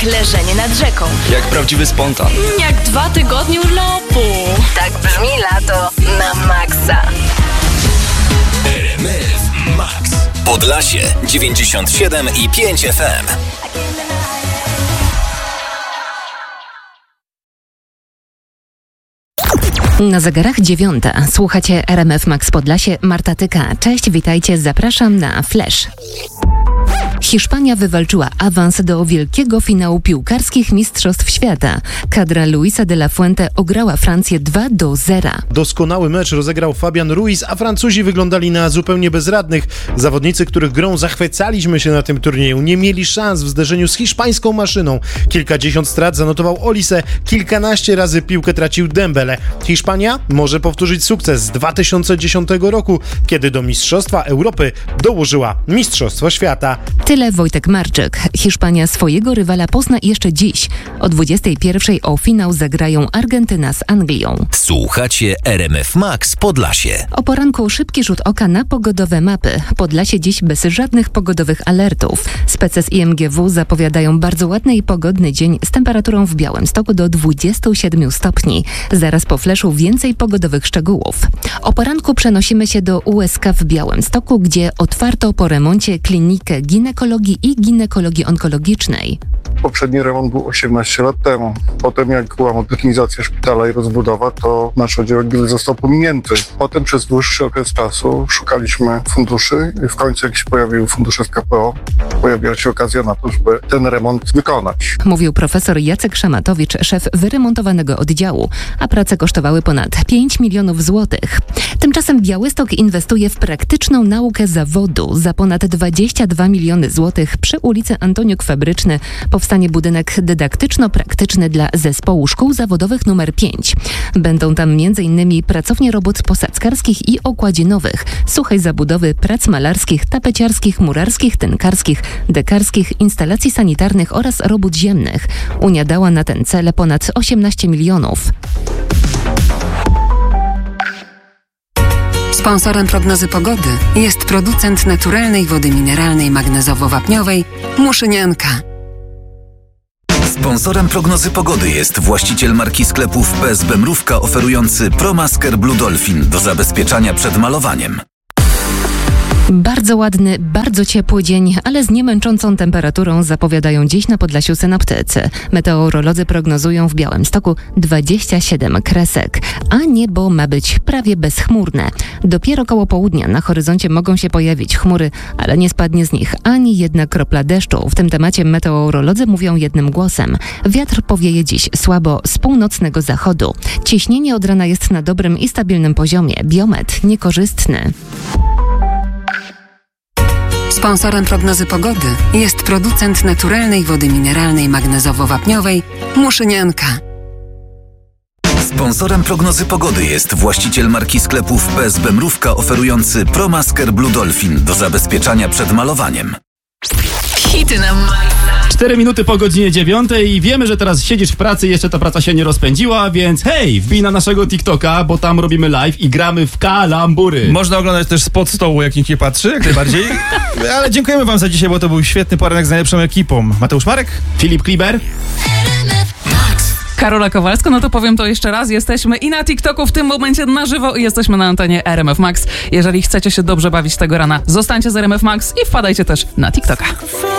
leżenie nad rzeką. Jak prawdziwy spontan. Jak 2 tygodnie urlopu. Tak brzmi lato na maksa. RMF Max. Podlasie 97,5 FM. Na zegarach 9. Słuchacie RMF Max Podlasie. Marta Tyka. Cześć, witajcie, zapraszam na Flash. Hiszpania wywalczyła awans do wielkiego finału piłkarskich Mistrzostw Świata. Kadra Luisa de la Fuente ograła Francję 2-0. Doskonały mecz rozegrał Fabian Ruiz, a Francuzi wyglądali na zupełnie bezradnych. Zawodnicy, których grą zachwycaliśmy się na tym turnieju, nie mieli szans w zderzeniu z hiszpańską maszyną. Kilkadziesiąt strat zanotował Olise, kilkanaście razy piłkę tracił Dembele. Hiszpania może powtórzyć sukces z 2010 roku, kiedy do Mistrzostwa Europy dołożyła Mistrzostwo Świata. Tyle Wojtek Marczyk. Hiszpania swojego rywala pozna jeszcze dziś. O 21:00 o finał zagrają Argentyna z Anglią. Słuchacie RMF Max Podlasie. O poranku szybki rzut oka na pogodowe mapy. Podlasie dziś bez żadnych pogodowych alertów. Spece z IMGW zapowiadają bardzo ładny i pogodny dzień z temperaturą w Białymstoku do 27 stopni. Zaraz po flashu więcej pogodowych szczegółów. O poranku przenosimy się do USK w Białymstoku, gdzie otwarto po remoncie klinikę ginekologii i ginekologii onkologicznej. Poprzedni remont był 18 lat temu. Potem jak była modernizacja szpitala i rozbudowa, to nasz oddział został pominięty. Potem przez dłuższy okres czasu szukaliśmy funduszy i w końcu jak się pojawiły fundusze z KPO, pojawiła się okazja na to, żeby ten remont wykonać. Mówił profesor Jacek Szamatowicz, szef wyremontowanego oddziału, a prace kosztowały ponad 5 milionów złotych. Tymczasem Białystok inwestuje w praktyczną naukę zawodu. Za ponad 22 miliony złotych przy ulicy Antoniuk Fabryczny powstanie budynek dydaktyczno-praktyczny dla zespołu szkół zawodowych nr 5. Będą tam m.in. pracownie robót posadzkarskich i okładzinowych, suchej zabudowy, prac malarskich, tapeciarskich, murarskich, tynkarskich, dekarskich, instalacji sanitarnych oraz robót ziemnych. Unia dała na ten cel ponad 18 milionów. Sponsorem prognozy pogody jest producent naturalnej wody mineralnej magnezowo-wapniowej Muszynianka. Sponsorem prognozy pogody jest właściciel marki sklepów PSB Mrówka oferujący ProMasker Blue Dolphin do zabezpieczania przed malowaniem. Bardzo ładny, bardzo ciepły dzień, ale z niemęczącą temperaturą zapowiadają dziś na Podlasiu synoptycy. Meteorolodzy prognozują w Białymstoku 27 kresek, a niebo ma być prawie bezchmurne. Dopiero koło południa na horyzoncie mogą się pojawić chmury, ale nie spadnie z nich ani jedna kropla deszczu. W tym temacie meteorolodzy mówią jednym głosem. Wiatr powieje dziś słabo z północnego zachodu. Ciśnienie od rana jest na dobrym i stabilnym poziomie. Biometr niekorzystny. Sponsorem prognozy pogody jest producent naturalnej wody mineralnej magnezowo-wapniowej Muszynianka. Sponsorem prognozy pogody jest właściciel marki sklepów PSB Mrówka oferujący ProMasker Blue Dolphin do zabezpieczania przed malowaniem. Hity na maksa. 4 minuty po godzinie 9 i wiemy, że teraz siedzisz w pracy i jeszcze ta praca się nie rozpędziła, więc hej, wbij na naszego TikToka, bo tam robimy live i gramy w kalambury. Można oglądać też spod stołu, jak nikt nie patrzy, jak najbardziej. Ale dziękujemy wam za dzisiaj, bo to był świetny poranek z najlepszą ekipą. Mateusz Marek, Filip Kliber, Karola Kowalska, no to powiem to jeszcze raz. Jesteśmy i na TikToku w tym momencie na żywo i jesteśmy na antenie RMF Max. Jeżeli chcecie się dobrze bawić tego rana, zostańcie z RMF Max i wpadajcie też na TikToka.